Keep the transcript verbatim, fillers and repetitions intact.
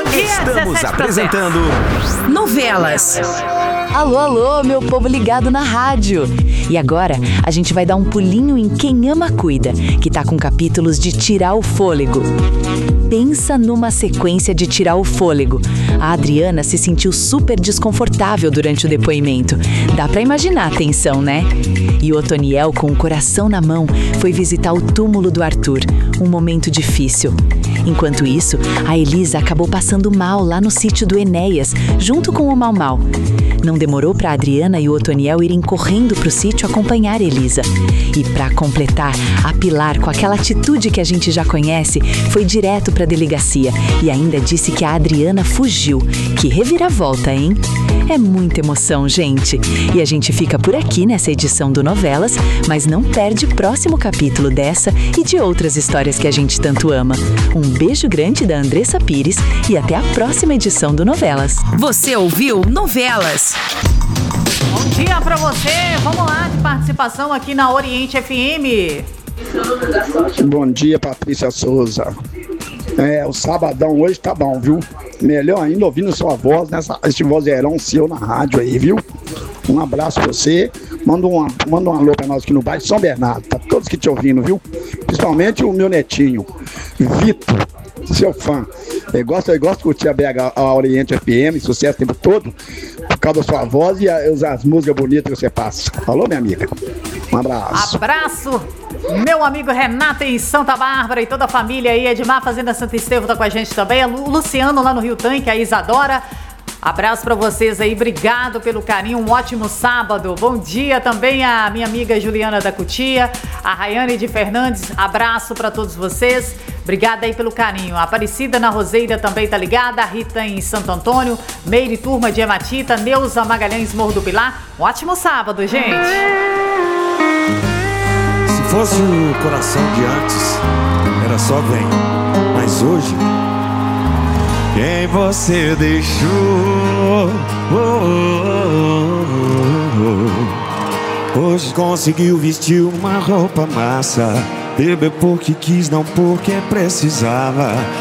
dia, Estamos apresentando Novelas. Alô, alô, meu povo ligado na rádio. E agora, a gente vai dar um pulinho em Quem Ama Cuida, que tá com capítulos de tirar o fôlego. Pensa numa sequência de tirar o fôlego. A Adriana se sentiu super desconfortável durante o depoimento. Dá pra imaginar a tensão, né? E o Otoniel, com o coração na mão, foi visitar o túmulo do Arthur. Um momento difícil. Enquanto isso, a Elisa acabou passando mal lá no sítio do Enéas, junto com o Mau Mau. Não demorou para Adriana e o Otoniel irem correndo pro sítio acompanhar Elisa. E para completar, a Pilar, com aquela atitude que a gente já conhece, foi direto para a delegacia e ainda disse que a Adriana fugiu. Que reviravolta, hein? É muita emoção, gente. E a gente fica por aqui nessa edição do Novelas, mas não perde o próximo capítulo dessa e de outras histórias que a gente tanto ama. Um beijo grande da Andressa Pires e até a próxima edição do Novelas. Você ouviu Novelas? Bom dia pra você. Vamos lá, de participação aqui na Oriente F M. Bom dia, Patrícia Souza. É, o sabadão hoje tá bom, viu? Melhor ainda ouvindo sua voz, nessa, esse vozeirão seu na rádio aí, viu? Um abraço pra você. Manda um, manda um alô pra nós aqui no bairro São Bernardo. Tá todos que te ouvindo, viu? Principalmente o meu netinho, Vitor, seu fã. Eu gosto, eu gosto de curtir a B H, a Oriente F M, sucesso o tempo todo, por causa da sua voz e a, as músicas bonitas que você passa. Falou, minha amiga? Um abraço. Abraço, meu amigo Renato em Santa Bárbara e toda a família aí. Edmar Fazenda Santa Estevão tá com a gente também. O Luciano lá no Rio Tanque, a Isadora. Abraço pra vocês aí, obrigado pelo carinho, um ótimo sábado. Bom dia também a minha amiga Juliana da Cutia, a Rayane de Fernandes, abraço pra todos vocês. Obrigada aí pelo carinho. A Aparecida na Roseira também tá ligada, a Rita em Santo Antônio, Meire Turma de Hematita, Neuza Magalhães Morro do Pilar. Um ótimo sábado, gente. Se fosse o coração de antes, era só vem, mas hoje... Quem você deixou oh, oh, oh, oh. Hoje conseguiu vestir uma roupa massa. Bebeu porque quis, não porque precisava.